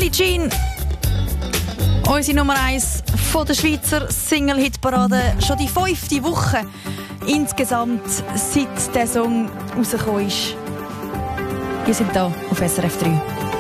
Billie Jean, unsere Nummer 1 von der Schweizer Single-Hitparade. Schon die 5. Woche insgesamt, seit der Song rausgekommen ist. Wir sind hier auf SRF 3.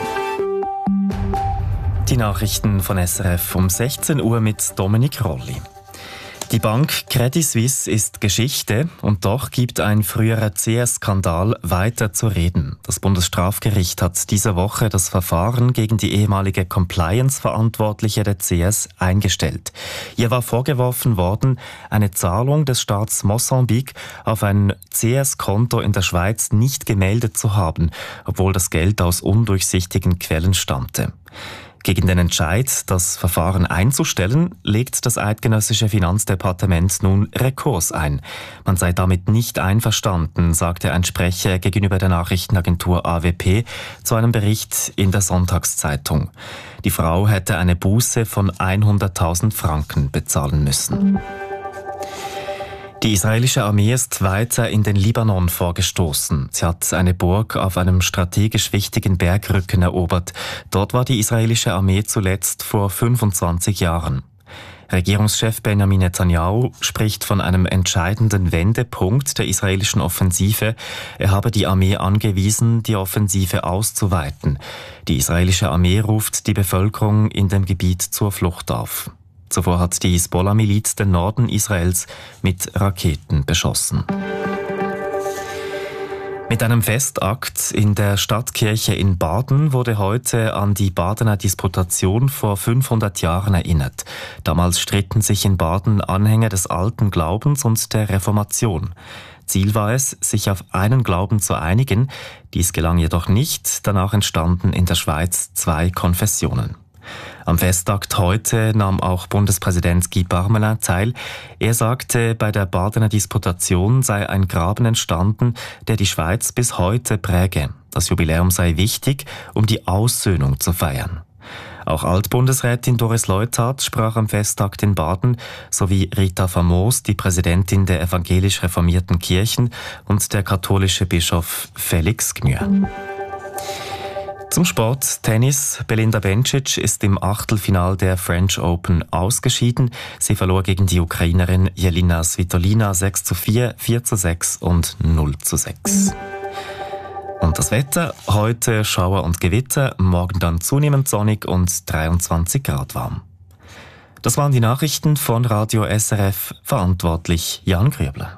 Die Nachrichten von SRF um 16 Uhr mit Dominik Rolli. Die Bank Credit Suisse ist Geschichte und doch gibt ein früherer CS-Skandal weiter zu reden. Das Bundesstrafgericht hat diese Woche das Verfahren gegen die ehemalige Compliance-Verantwortliche der CS eingestellt. Ihr war vorgeworfen worden, eine Zahlung des Staats Mosambik auf ein CS-Konto in der Schweiz nicht gemeldet zu haben, obwohl das Geld aus undurchsichtigen Quellen stammte. Gegen den Entscheid, das Verfahren einzustellen, legt das eidgenössische Finanzdepartement nun Rekurs ein. Man sei damit nicht einverstanden, sagte ein Sprecher gegenüber der Nachrichtenagentur AWP zu einem Bericht in der Sonntagszeitung. Die Frau hätte eine Buße von 100.000 Franken bezahlen müssen. Die israelische Armee ist weiter in den Libanon vorgestoßen. Sie hat eine Burg auf einem strategisch wichtigen Bergrücken erobert. Dort war die israelische Armee zuletzt vor 25 Jahren. Regierungschef Benjamin Netanyahu spricht von einem entscheidenden Wendepunkt der israelischen Offensive. Er habe die Armee angewiesen, die Offensive auszuweiten. Die israelische Armee ruft die Bevölkerung in dem Gebiet zur Flucht auf. Zuvor hat die Hisbollah-Miliz den Norden Israels mit Raketen beschossen. Mit einem Festakt in der Stadtkirche in Baden wurde heute an die Badener Disputation vor 500 Jahren erinnert. Damals stritten sich in Baden Anhänger des alten Glaubens und der Reformation. Ziel war es, sich auf einen Glauben zu einigen. Dies gelang jedoch nicht. Danach entstanden in der Schweiz 2 Konfessionen. Am Festakt heute nahm auch Bundespräsident Guy Parmelin teil. Er sagte, bei der Badener Disputation sei ein Graben entstanden, der die Schweiz bis heute präge. Das Jubiläum sei wichtig, um die Aussöhnung zu feiern. Auch Altbundesrätin Doris Leuthard sprach am Festakt in Baden, sowie Rita Famos, die Präsidentin der evangelisch reformierten Kirchen, und der katholische Bischof Felix Gmür. Zum Sport. Tennis. Belinda Bencic ist im Achtelfinal der French Open ausgeschieden. Sie verlor gegen die Ukrainerin Jelena Svitolina 6:4, 4:6 und 0:6. Und das Wetter. Heute Schauer und Gewitter, morgen dann zunehmend sonnig und 23 Grad warm. Das waren die Nachrichten von Radio SRF. Verantwortlich Jan Grübler.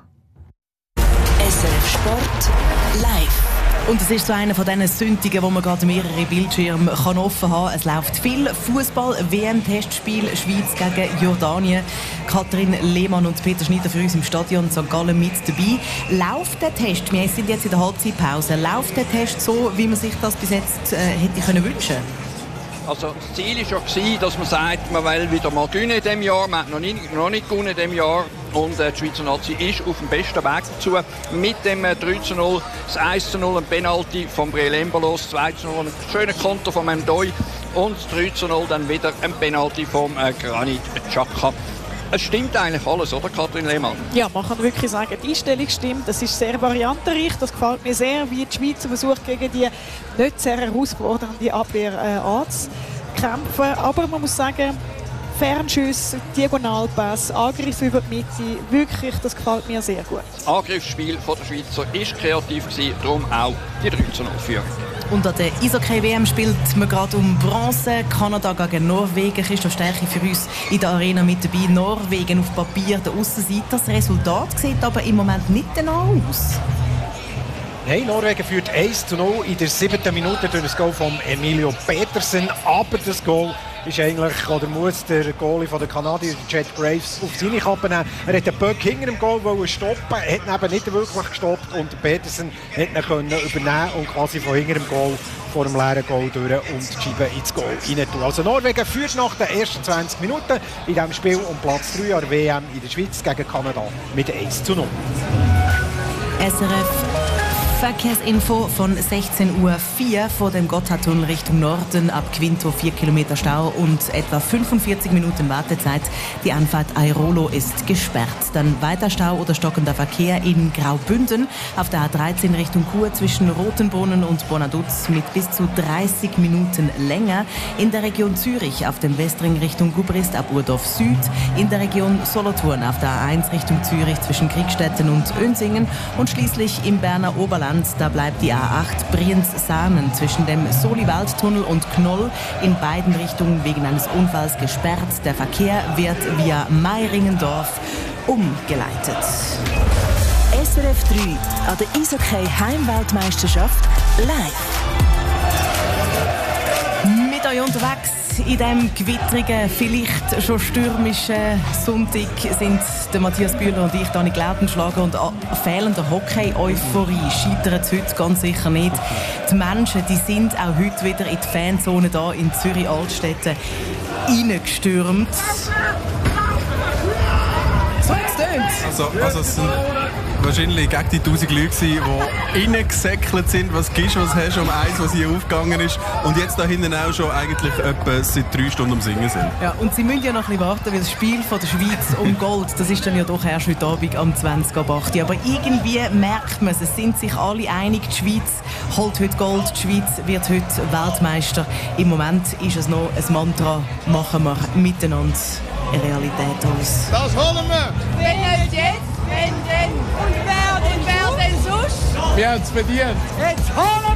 SRF Sport live. Und es ist so einer von diesen Sündigen, wo man gerade mehrere Bildschirme offen haben kann. Es läuft viel Fußball, WM-Testspiel, Schweiz gegen Jordanien. Katrin Lehmann und Peter Schneider für uns im Stadion St. Gallen mit dabei. Läuft der Test, wir sind jetzt in der Halbzeitpause, läuft der Test so, wie man sich das bis jetzt hätte können wünschen? Also das Ziel war ja, dass man sagt, man will wieder mal gewinnen in diesem Jahr. Man hat noch nicht gewonnen in diesem Jahr. Und die Schweizer Nazi ist auf dem besten Weg dazu. Mit dem 3:0, das 1:0, ein Penalty von Briel Embalos, 2:0, ein schöner Konter von Mendoi und das 3:0 dann wieder ein Penalty vom Granit Xhaka. Es stimmt eigentlich alles, oder Katrin Lehmann? Ja, man kann wirklich sagen, die Einstellung stimmt. Es ist sehr variantenreich. Das gefällt mir sehr, wie die Schweizer versucht, gegen die nicht sehr herausfordernde Abwehr anzukämpfen. Aber man muss sagen, Fernschüsse, Diagonalpass, Angriff über die Mitte, wirklich, das gefällt mir sehr gut. Das Angriffsspiel der Schweizer war kreativ, darum auch die 3:0-Führung. Und an der Eishockey-WM spielt man gerade um Bronze. Kanada gegen Norwegen. Christoph Stärchi für uns in der Arena mit dabei. Norwegen auf Papier der Aussenseiter. Das Resultat sieht aber im Moment nicht danach aus. Nein, Norwegen führt 1:0 in der 7. Minute durch das Goal von Emilio Petersen. Aber das Goal ist eigentlich, oder muss der Goalie von der Kanadier, Jet Graves, auf seine Kappe nehmen. Er hat den Böck hinter dem Goal stoppen, hat ihn eben nicht wirklich gestoppt und Petersen hat ihn können übernehmen und quasi von hinter dem Goal, vor dem leeren Goal durch und die Scheibe ins Goal rein tun. Also Norwegen führt nach den ersten 20 Minuten in diesem Spiel um Platz 3 an der WM in der Schweiz gegen Kanada mit 1:0. SRF Verkehrsinfo von 16:04 Uhr von dem Gotthardtunnel Richtung Norden ab Quinto 4 Kilometer Stau und etwa 45 Minuten Wartezeit. Die Anfahrt Airolo ist gesperrt. Dann weiter Stau oder stockender Verkehr in Graubünden auf der A13 Richtung Chur zwischen Rotenbrunnen und Bonaduz mit bis zu 30 Minuten länger. In der Region Zürich auf dem Westring Richtung Gubrist ab Urdorf Süd. In der Region Solothurn auf der A1 Richtung Zürich zwischen Kriegstetten und Önsingen. Und schließlich im Berner Oberland, da bleibt die A8 Brienz-Sahnen zwischen dem Soliwaldtunnel und Knoll in beiden Richtungen wegen eines Unfalls gesperrt. Der Verkehr wird via Meiringendorf umgeleitet. SRF 3 an der Eishockey-Heimweltmeisterschaft live. Mit euch unterwegs in diesem gewittrigen, vielleicht schon stürmischen Sonntag sind der Matthias Bühler und ich, Dani Glautenschlager, und an fehlender Hockey-Euphorie scheitert es heute ganz sicher nicht. Die Menschen, die sind auch heute wieder in die Fanzone hier in Zürich-Altstetten reingestürmt. So hat es tönt. Also es sind wahrscheinlich gegen die 1000 Leute, die reingesäckelt sind. Was gibst du, was hast du um eins, was hier aufgegangen ist. Und jetzt da hinten auch schon eigentlich etwa seit 3 Stunden am Singen sind. Ja, und sie müssen ja noch ein bisschen warten, weil das Spiel von der Schweiz um Gold, das ist dann ja doch erst heute Abend am 20:08. Aber irgendwie merkt man es sind sich alle einig, die Schweiz holt heute Gold, die Schweiz wird heute Weltmeister. Im Moment ist es noch ein Mantra, machen wir miteinander eine Realität aus. Das holen wir! Wenn nicht jetzt, wenn denn? Und wer denn sonst? Wir haben es verdient! Jetzt holen